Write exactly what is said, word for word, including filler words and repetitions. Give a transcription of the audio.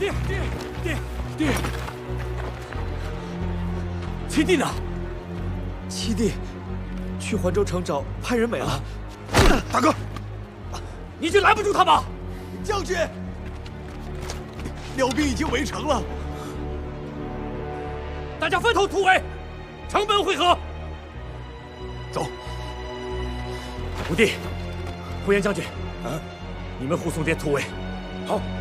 爹爹爹爹，七弟呢？ 七弟去环州城找潘仁美了。 大哥， 你就拦不住他吗？ 将军，辽兵已经围城了， 大家分头突围，城门会合。 走。 五弟，呼延将军，啊，你们护送爹突围。 好。